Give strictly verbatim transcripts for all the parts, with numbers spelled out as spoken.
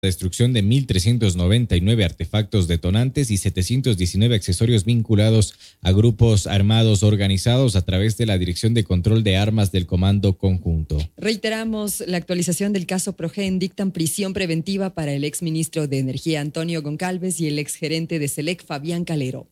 destrucción de mil trescientos noventa y nueve artefactos detonantes y setecientos diecinueve accesorios vinculados a grupos armados organizados a través de la Dirección de Control de Armas del Comando Conjunto. Reiteramos la actualización del caso Progen. Dictan prisión preventiva para el exministro de Energía Antonio Goncalves y el exgerente de SELEC Fabián Calero.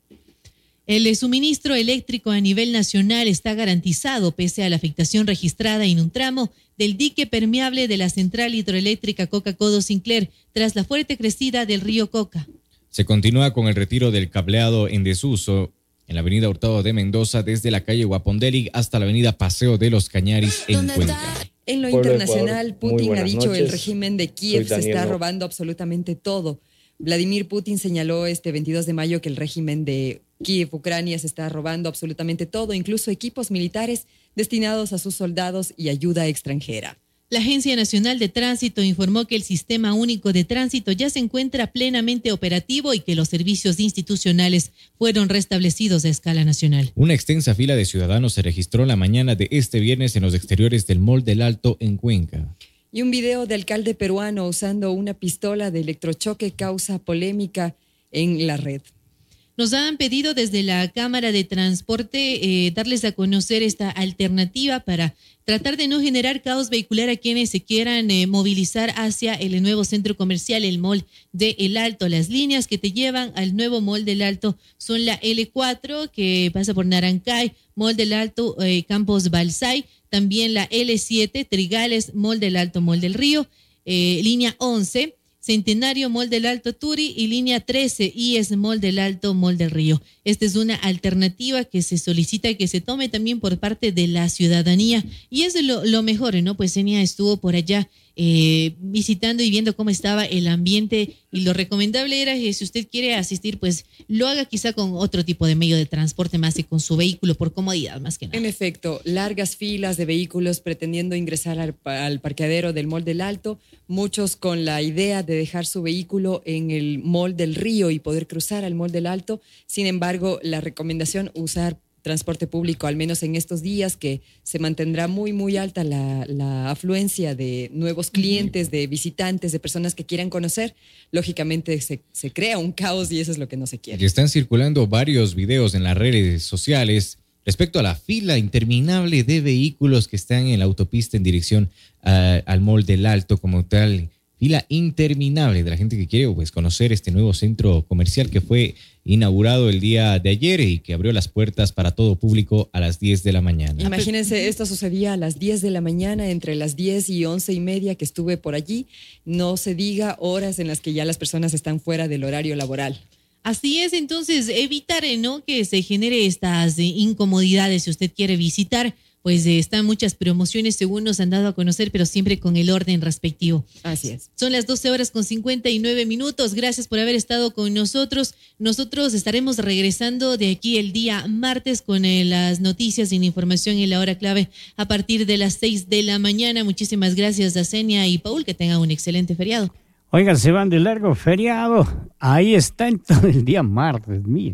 El suministro eléctrico a nivel nacional está garantizado pese a la afectación registrada en un tramo del dique permeable de la central hidroeléctrica Coca-Codo Sinclair tras la fuerte crecida del río Coca. Se continúa con el retiro del cableado en desuso en la avenida Hurtado de Mendoza desde la calle Guapondeli hasta la avenida Paseo de los Cañaris en Cuenca. En lo internacional, Putin ha dicho que el régimen de Kiev se está robando absolutamente todo. Vladimir Putin señaló este veintidós de mayo que el régimen de Kiev, Ucrania, se está robando absolutamente todo, incluso equipos militares destinados a sus soldados y ayuda extranjera. La Agencia Nacional de Tránsito informó que el Sistema Único de Tránsito ya se encuentra plenamente operativo y que los servicios institucionales fueron restablecidos a escala nacional. Una extensa fila de ciudadanos se registró la mañana de este viernes en los exteriores del Mall del Alto en Cuenca. Y un video de alcalde peruano usando una pistola de electrochoque causa polémica en la red. Nos han pedido desde la Cámara de Transporte eh, darles a conocer esta alternativa para tratar de no generar caos vehicular a quienes se quieran eh, movilizar hacia el nuevo centro comercial, el Mall de El Alto. Las líneas que te llevan al nuevo Mall del Alto son la ele cuatro, que pasa por Narancay, Mall del Alto, eh, Campos Balsay, también la ele siete, Trigales, Mall del Alto, Mall del Río, eh, línea once, Centenario, Mall del Alto, Turi, y línea trece, I E S, Mall del Alto, Mall del Río. Esta es una alternativa que se solicita que se tome también por parte de la ciudadanía, y es lo, lo mejor, ¿no? Pues Enia estuvo por allá eh, visitando y viendo cómo estaba el ambiente, y lo recomendable era que si usted quiere asistir, pues lo haga quizá con otro tipo de medio de transporte más que con su vehículo, por comodidad más que nada. En efecto, largas filas de vehículos pretendiendo ingresar al, al parqueadero del Mall del Alto, muchos con la idea de dejar su vehículo en el Mall del Río y poder cruzar al Mall del Alto. Sin embargo, la recomendación, usar transporte público, al menos en estos días, que se mantendrá muy, muy alta la, la afluencia de nuevos clientes, de visitantes, de personas que quieran conocer. Lógicamente se, se crea un caos y eso es lo que no se quiere. Y están circulando varios videos en las redes sociales respecto a la fila interminable de vehículos que están en la autopista en dirección uh, al Mall del Alto como tal. Fila interminable de la gente que quiere pues, conocer este nuevo centro comercial que fue inaugurado el día de ayer y que abrió las puertas para todo público a las diez de la mañana. Imagínense, esto sucedía a las diez de la mañana, entre las diez y once y media que estuve por allí. No se diga horas en las que ya las personas están fuera del horario laboral. Así es, entonces evitar, ¿no?, que se genere estas incomodidades si usted quiere visitar. Pues eh, están muchas promociones según nos han dado a conocer, pero siempre con el orden respectivo. Así es. Son las doce horas con cincuenta y nueve minutos. Gracias por haber estado con nosotros. Nosotros estaremos regresando de aquí el día martes con eh, las noticias y la información en la hora clave a partir de las seis de la mañana. Muchísimas gracias a Zenia y Paul. Que tengan un excelente feriado. Oigan, se van de largo feriado. Ahí está en todo el día martes, mire.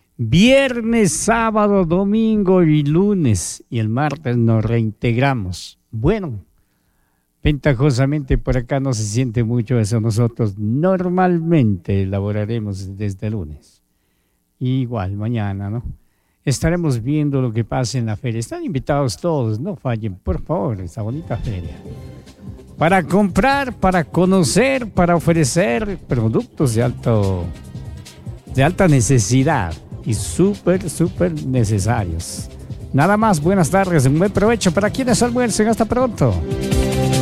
Viernes, sábado, domingo y lunes, y el martes nos reintegramos. Bueno, ventajosamente por acá no se siente mucho eso. Nosotros normalmente laboraremos desde el lunes. Igual mañana, ¿no? Estaremos viendo lo que pasa en la feria. Están invitados todos, no fallen, por favor, esta bonita feria. Para comprar, para conocer, para ofrecer productos de alto, de alta necesidad. Y súper, súper necesarios. Nada más, buenas tardes, un buen provecho para quienes almuercen. Hasta pronto.